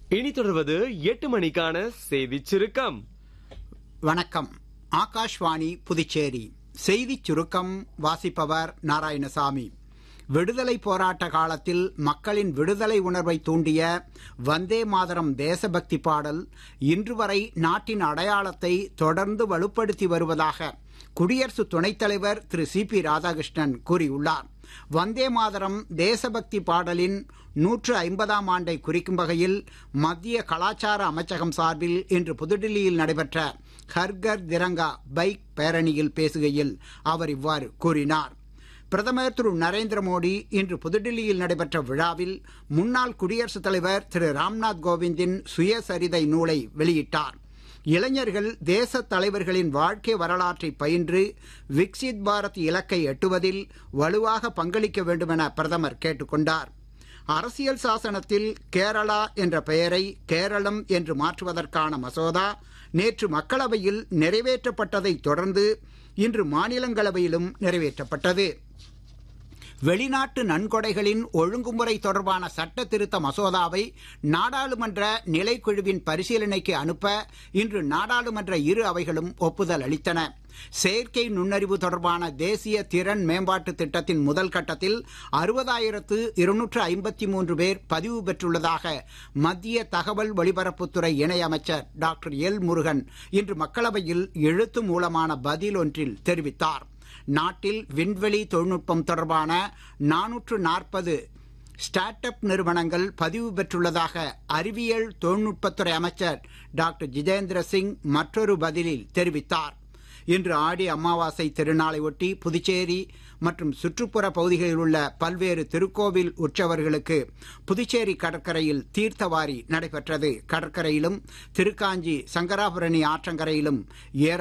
இனி தொடர்வது 8 மணிக்கான செய்திச் சுருக்கம். வணக்கம். ஆகாஷ்வாணி புதுச்சேரி செய்திச் சுருக்கம் வாசிப்பவர் நாராயணசாமி. விடுதலை போராட்ட காலத்தில் மக்களின் விடுதலை உணர்வை தூண்டிய வந்தே மாதரம் தேசபக்தி பாடல் இன்று வரை நாட்டின் அடையாளத்தை தொடர்ந்து வலுப்படுத்தி வருவதாக குடியரசு துணைத் தலைவர் திரு சி.பி. ராதாகிருஷ்ணன் கூறியுள்ளார். வந்தே மாதரம் தேசபக்தி பாடலின் 150ஆம் ஆண்டை குறிக்கும் வகையில் மத்திய கலாச்சார அமைச்சகம் சார்பில் இன்று புதுடில்லியில் நடைபெற்ற ஹர்கர் திரங்கா பைக் பேரணியில் பேசுகையில் அவர் இவ்வாறு கூறினார். பிரதமர் திரு நரேந்திர மோடி இன்று புதுடில்லியில் நடைபெற்ற விழாவில் முன்னாள் குடியரசுத் தலைவர் திரு ராம்நாத் கோவிந்தின் சுயசரிதை நூலை வெளியிட்டார். இளைஞர்கள் தேச தலைவர்களின் வாழ்க்கை வரலாற்றை பயின்று விக்சித் பாரத் இலக்கை எட்டுவதில் வலுவாக பங்களிக்க வேண்டும் என பிரதமர் கேட்டுக்கொண்டார். அரசியல் சாசனத்தில் கேரளா என்ற பெயரை கேரளம் என்று மாற்றுவதற்கான மசோதா நேற்று மக்களவையில் நிறைவேற்றப்பட்டதை தொடர்ந்து இன்று மாநிலங்களவையிலும் நிறைவேற்றப்பட்டது. வெளிநாட்டு நன்கொடைகளின் ஒழுங்குமுறை தொடர்பான சட்ட திருத்த மசோதாவை நாடாளுமன்ற நிலைக்குழுவின் பரிசீலனைக்கு அனுப்ப இன்று நாடாளுமன்ற இரு அவைகளும் ஒப்புதல் அளித்தன. செயற்கை நுண்ணறிவு தொடர்பான தேசிய திறன் மேம்பாட்டு திட்டத்தின் முதல் கட்டத்தில் 60,253 பேர் பதிவு பெற்றுள்ளதாக மத்திய தகவல் ஒலிபரப்புத்துறை இணையமைச்சர் டாக்டர் எல் முருகன் இன்று மக்களவையில் எழுத்து மூலமான பதில் ஒன்றில் தெரிவித்தார். நாட்டில் விண்வெளி தொழில்நுட்பம் தொடர்பான 440 ஸ்டார்ட் அப் நிறுவனங்கள் பதிவு பெற்றுள்ளதாக அறிவியல் தொழில்நுட்பத்துறை அமைச்சர் டாக்டர் ஜிதேந்திர சிங் மற்றொரு பதிலில் தெரிவித்தார். இன்று ஆடி அமாவாசை திருநாளை ஒட்டி புதுச்சேரி மற்றும் சுற்றுப்புற பகுதிகளில் உள்ள பல்வேறு திருக்கோவில் உற்சவர்களுக்கு புதுச்சேரி கடற்கரையில் தீர்த்தவாரி நடைபெற்றது. கடற்கரையிலும் திருக்காஞ்சி சங்கராபுரணி ஆற்றங்கரையிலும்